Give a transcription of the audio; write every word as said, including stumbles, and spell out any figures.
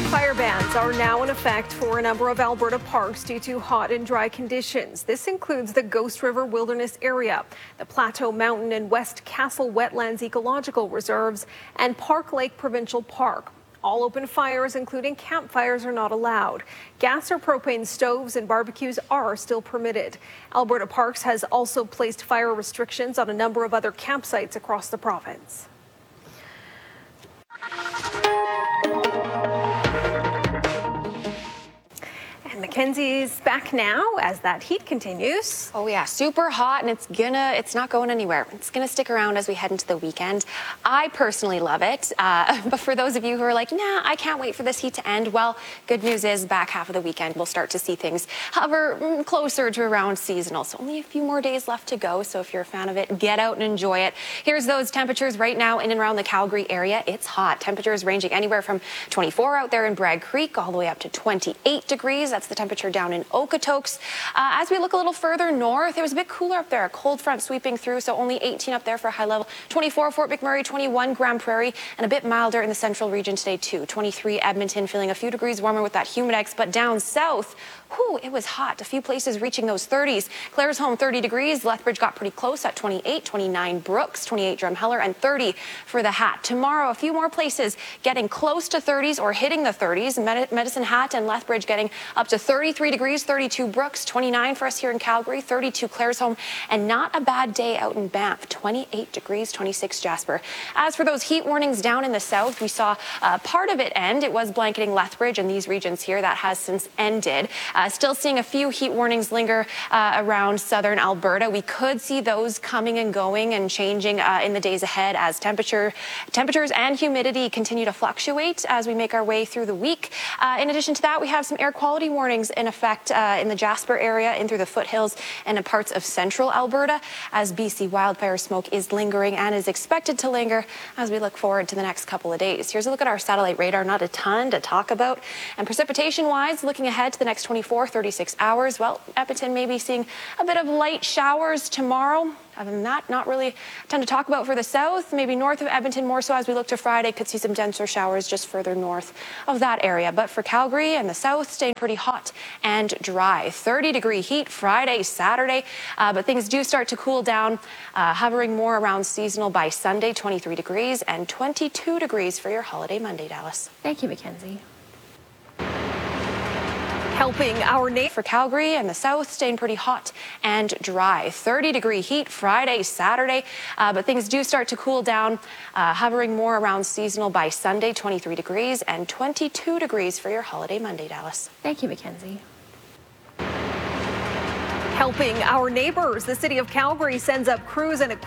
Fire bans are now in effect for a number of Alberta parks due to hot and dry conditions. This includes the Ghost River Wilderness Area, the Plateau Mountain and West Castle Wetlands Ecological Reserves, and Park Lake Provincial Park. All open fires, including campfires, are not allowed. Gas or propane stoves and barbecues are still permitted. Alberta Parks has also placed fire restrictions on a number of other campsites across the province. Mackenzie's back now as that heat continues. Oh yeah, super hot, and it's gonna, it's not going anywhere. It's gonna stick around as we head into the weekend. I personally love it, uh, but for those of you who are like, nah, I can't wait for this heat to end, well, good news is back half of the weekend we'll start to see things hover closer to around seasonal. So only a few more days left to go, so if you're a fan of it, get out and enjoy it. Here's those temperatures right now in and around the Calgary area. It's hot. Temperatures ranging anywhere from twenty-four out there in Bragg Creek all the way up to twenty-eight degrees. That's the temperature down in Okotoks. Uh, as we look a little further north, it was a bit cooler up there. A cold front sweeping through, so only eighteen up there for high level. twenty-four Fort McMurray, twenty-one Grand Prairie, and a bit milder in the central region today too. twenty-three Edmonton, feeling a few degrees warmer with that Humidex, but down south, whew, it was hot. A few places reaching those thirties. Claresholm, thirty degrees. Lethbridge got pretty close at twenty-eight, twenty-nine Brooks, twenty-eight Drumheller, and thirty for the Hat. Tomorrow, a few more places getting close to thirties or hitting the thirties. Medicine Hat and Lethbridge getting up to thirty-three degrees, thirty-two Brooks, twenty-nine for us here in Calgary, thirty-two Claresholm, and not a bad day out in Banff, twenty-eight degrees, twenty-six Jasper. As for those heat warnings down in the south, we saw uh, part of it end. It was blanketing Lethbridge and these regions here. That has since ended. Uh, still seeing a few heat warnings linger uh, around southern Alberta. We could see those coming and going and changing uh, in the days ahead as temperature, temperatures and humidity continue to fluctuate as we make our way through the week. Uh, in addition to that, we have some air quality warnings in effect uh, in the Jasper area, in through the foothills and in parts of central Alberta, as B C wildfire smoke is lingering and is expected to linger as we look forward to the next couple of days. Here's a look at our satellite radar. Not a ton to talk about. And precipitation-wise, looking ahead to the next twenty-four, thirty-six hours, well, Edmonton may be seeing a bit of light showers tomorrow. Other than that, not really a ton to talk about for the south. Maybe north of Edmonton more so as we look to Friday. Could see some denser showers just further north of that area. But for Calgary and the south, staying pretty hot and dry. thirty degree heat Friday, Saturday. Uh, but things do start to cool down, uh, hovering more around seasonal by Sunday, twenty-three degrees and twenty-two degrees for your holiday Monday, Dallas. Thank you, Mackenzie. Helping our neighbor for Calgary and the south, staying pretty hot and dry. thirty degree heat Friday, Saturday, uh, but things do start to cool down, uh, hovering more around seasonal by Sunday, twenty-three degrees and twenty-two degrees for your holiday Monday, Dallas. Thank you, Mackenzie. Helping our neighbors, the city of Calgary sends up crews and equipment